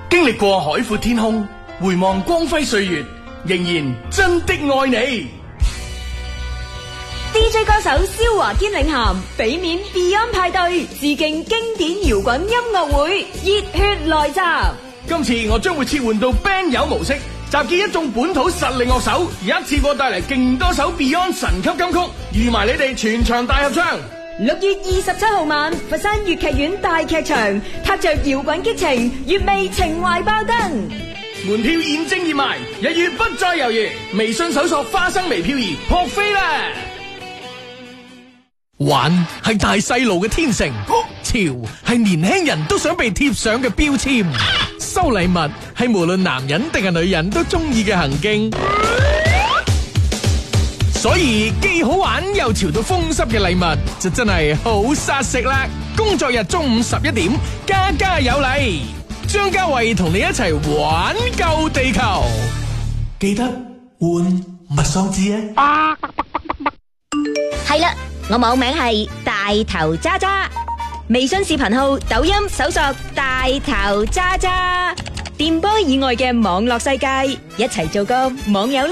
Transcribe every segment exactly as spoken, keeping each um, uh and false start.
經歷過海闊天空，回望光輝歲月，仍然真的愛你。 D J 歌手蕭華堅領銜，俾面 Beyond 派對，致敬經典搖滾音樂會，熱血來襲。 今次我將會切換到 band 友模式，集結一眾本土實力樂手，一次過帶嚟勁多首 Beyond 神級金曲，預埋你哋全場大合唱。 六月二十七號晚，佛山粵劇院大劇場，踏着搖滾激情，粵味情懷爆燈。 門票現正熱賣，一於不再猶豫，微信搜索花生微漂兒撲飛啦！ 玩係大細路嘅天性，潮係年輕人都想被貼上嘅標籤，收禮物係無論男人定係女人都中意嘅行徑。所以既好玩又潮到風濕嘅禮物就真係好殺食啦！工作日中午十一點，家家有禮，張家衛同你一齊玩救地球，記得換物喪志啊！ 係啦，我網名係大頭渣渣，微信視頻號、抖音搜索大頭渣渣，電波以外嘅網絡世界，一齊做個網友啦！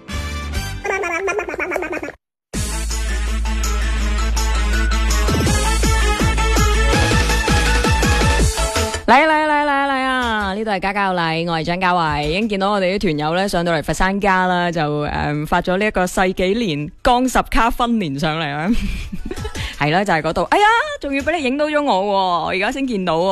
嚟嚟嚟嚟嚟啊！呢度係家家有禮，我係張家慧。已經見到我哋啲團友咧上到嚟佛山家啦，就誒、嗯、發咗呢一個世紀年江十卡分年上嚟啦。係啦，就係嗰度。哎呀，仲要俾你影到咗我，我而家先見到。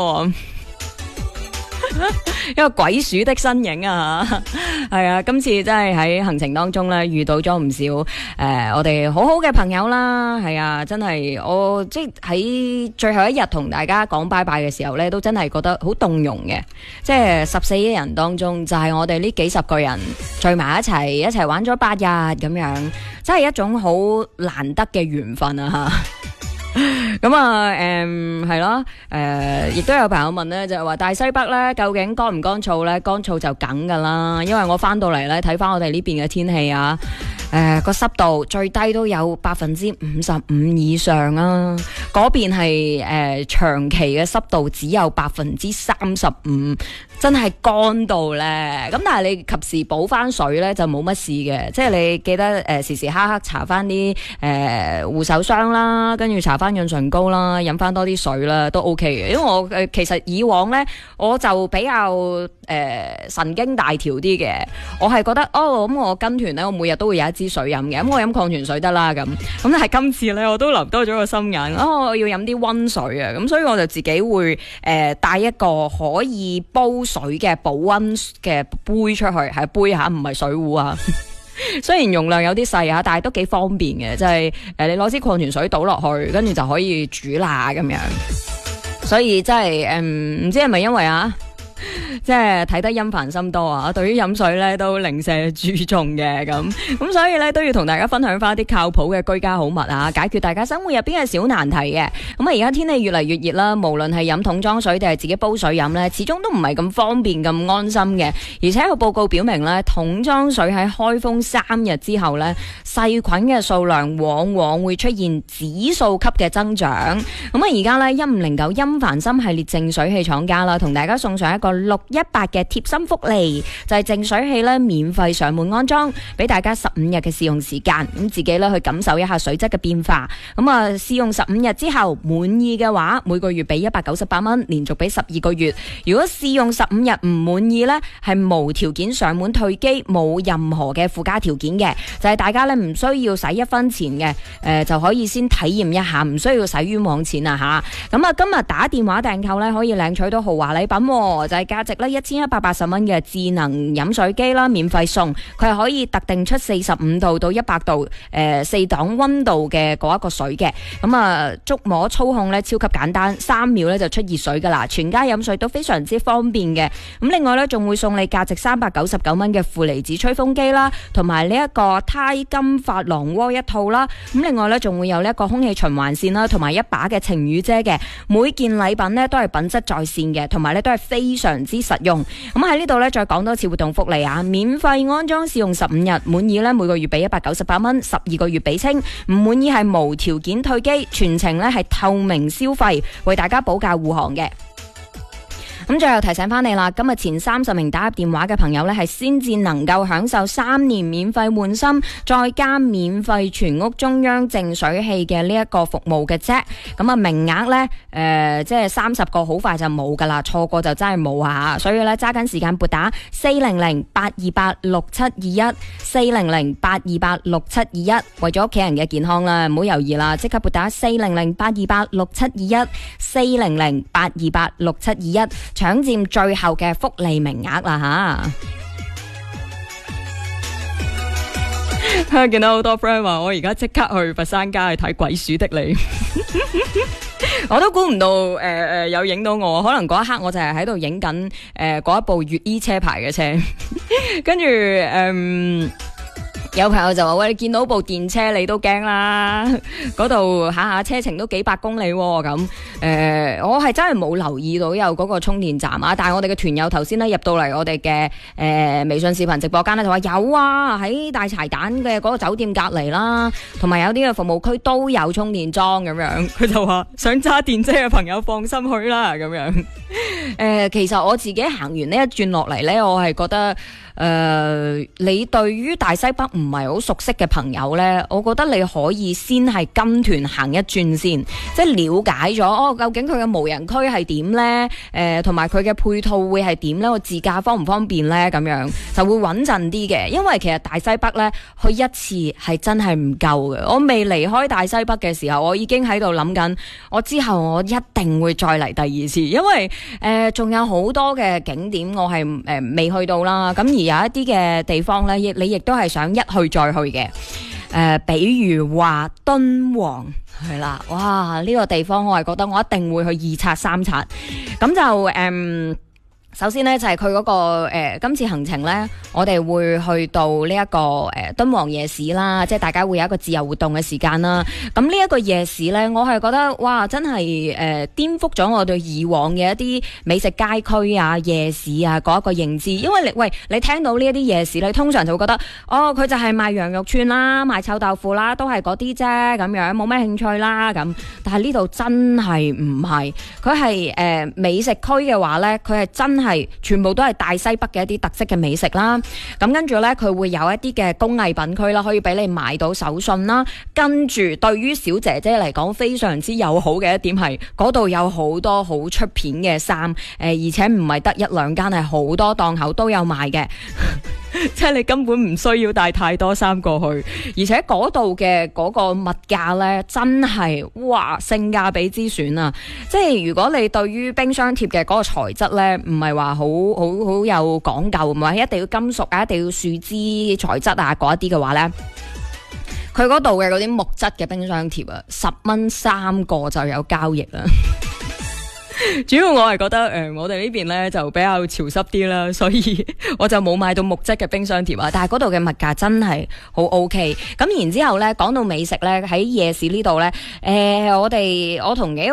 一個鬼鼠的身影啊，係啊！今次真係喺行程當中咧遇到咗唔少誒、呃，我哋好好嘅朋友啦，係啊！真係我即係喺最後一日同大家講拜拜嘅時候咧，都真係覺得好動容嘅。即係十四億人當中，就係、是、我哋呢幾十個人聚埋一齊，一齊玩咗八日咁樣，真係一種好難得嘅緣分啊！吓。咁啊，誒係咯，誒亦都有朋友問咧，就係話大西北咧究竟乾唔乾燥咧？乾燥就梗噶啦，因為我翻到嚟咧睇翻我哋呢邊嘅天氣啊，誒個濕度最低都有百分之五十五以上啊，嗰邊係誒長期嘅濕度只有百分之三十五，真係乾到咧。咁但係你及時補翻水咧就冇乜事嘅，即係你記得誒時時刻刻搽翻啲誒護手霜啦，跟住搽翻潤唇膏啦，飲翻多啲水啦，都 OK 嘅。因為我誒、呃、其實以往咧，我就比較誒、呃、神經大條啲嘅。我係覺得哦，咁我跟團咧，我每日都會有一支水飲嘅。咁我飲礦泉水得啦，咁咁但係今次咧，我都留多咗個心眼。哦，我要飲啲溫水啊，咁所以我就自己會誒、呃、帶一個可以煲水嘅保溫嘅杯出去，係杯下，唔係水壺啊。雖然容量有啲細吓，但係都幾方便嘅，就係、是、誒、呃、你攞支礦泉水倒落去，跟住就可以煮啦咁樣。所以真係誒唔知係咪因為啊，即係睇得陰煩心多啊，對於飲水咧都零舍注重嘅咁，咁所以咧都要同大家分享翻啲靠譜嘅居家好物啊，解決大家生活入邊嘅小難題嘅。咁啊而家天氣越嚟越熱啦，無論係飲桶裝水定係自己煲水飲咧，始終都唔係咁方便咁安心嘅。而且有報告表明咧，桶裝水喺開封三日之後咧，細菌嘅數量往往會出現指數級嘅增長。咁啊而家咧一五零九陰煩心系列淨水器廠家啦，同大家送上一個六一八嘅貼心福利，就係淨水器咧免費上門安裝，俾大家十五日嘅試用時間，咁自己咧去感受一下水質嘅變化。咁啊試用十五日之後滿意嘅話，每個月俾一百九十八蚊，連續俾十二個月。如果試用十五日唔滿意呢，係無條件上門退機，冇任何嘅附加條件嘅，就係、是、大家咧唔需要使一分錢嘅，誒、呃、就可以先體驗一下，唔需要使冤枉錢啊吓。咁啊今日打電話訂購咧可以領取到豪華禮品，就係、是、價值咧一千一百八十蚊嘅智能飲水機啦，免費送。佢係可以特定出四十五度到一百度誒四檔溫度嘅嗰一個水嘅。咁啊觸摸操控咧超級簡單，三秒咧就出熱水噶啦，全家飲水都非常之方便嘅。咁另外咧仲會送你價值三百九十九蚊嘅負離子吹風機啦，同埋呢一個鈦金珐琅鍋一套啦。咁另外咧仲會有呢一個空氣循環扇啦，同埋一把嘅晴雨遮嘅。每件禮品咧都係品質在線嘅，同埋咧都係非常之實用。咁喺呢度咧再講多次活動福利啊，免費安裝試用十五日，滿意咧每個月俾一百九十八蚊，十二個月俾清，唔滿意係無條件退機，全程咧係透明消費，為大家保駕護航嘅。 咁最後提醒翻你啦，今日前三十名打入電話嘅朋友呢，係先至能夠享受三年免費換芯，再加免費全屋中央淨水器嘅呢一個服務嘅啫。咁啊，名額呢，誒、呃，即係三十個，好快就冇噶啦，錯過就真係冇啊！所以呢，揸緊時間撥打四零零八二八六七二一四零零八二八六七二一，為咗屋企人嘅健康啦，唔好猶豫啦，即刻撥打四零零八二八六七二一四零零八二八六七二一，搶佔最後嘅福利名額啦吓！見到好多 friend 話我而家即刻去佛山街去睇鬼鼠的你。我都估唔到誒誒、呃、有影到我，可能嗰一刻我就係喺度影緊誒嗰一部粵 E 車牌嘅車，跟住誒有朋友就話喂，你見到部電車你都驚啦，嗰度下下車程都幾百公里咁，誒、呃、我係真係冇留意到有嗰個充電站啊，但係我哋嘅團友頭先咧入到嚟我哋嘅誒微信視頻直播間咧就話有啊，喺大柴蛋嘅嗰個酒店隔籬啦，同埋有啲嘅服務區都有充電樁咁樣，佢就話想揸電車嘅朋友放心去啦咁樣。誒、呃，其實我自己行完呢一轉落嚟咧，我係覺得。誒、呃，你對於大西北唔係好熟悉嘅朋友呢，我覺得你可以先係跟團行一轉先，即係了解咗哦，究竟佢嘅無人區係點呢？誒、呃，同埋佢嘅配套會係點呢？我自駕方唔方便呢？咁樣就會穩陣啲嘅。因為其實大西北呢，去一次係真係唔夠嘅。我未離開大西北嘅時候，我已經喺度諗緊，我之後我一定會再嚟第二次，因為誒仲、呃、有好多嘅景點我係誒、呃、未去到啦。咁而有一啲嘅地方咧，亦你亦都係想一去再去嘅。誒、呃，比如話敦煌係啦，哇！呢、這個地方我係覺得我一定會去二刷三刷。咁就誒。嗯首先呢，就係佢嗰個誒、呃、今次行程呢，我哋會去到呢、這、一個誒、呃、敦煌夜市啦，即係大家會有一個自由活動嘅時間啦。咁呢一個夜市呢，我係覺得哇，真係誒顛覆咗我對以往嘅一啲美食街區啊、夜市啊嗰一個認知。因為你喂你聽到呢一啲夜市，你通常就會覺得哦，佢就係賣羊肉串啦、賣臭豆腐啦，都係嗰啲啫咁樣，冇咩興趣啦咁。但係呢度真係唔係，佢係誒美食區嘅話呢，佢係真係。係全部都係大西北嘅一啲特色嘅美食啦，咁跟住呢，佢會有一啲嘅工藝品區啦，可以俾你買到手信啦。跟住對於小姐姐嚟講非常之友好嘅一點係，嗰度有好多好出片嘅衫，誒、呃、而且唔係得一兩間，係好多檔口都有賣嘅。即係你根本唔需要帶太多衫過去，而且嗰度嘅嗰個物價呢，真係哇性價比之選啊！即係如果你對於冰箱貼嘅嗰個材質呢，唔係話好好好有講究，唔係一定要金屬啊，一定要樹脂材質啊嗰一啲嘅話呢，佢嗰度嘅嗰啲木質嘅冰箱貼啊，十蚊三個就有交易啦。主要我係覺得誒、呃，我哋呢邊咧就比較潮濕啲啦，所以我就冇買到木質嘅冰箱貼啊。但係嗰度嘅物價真係好 OK。咁然之後咧，講到美食咧，喺夜市呢度咧，誒、呃，我哋我同幾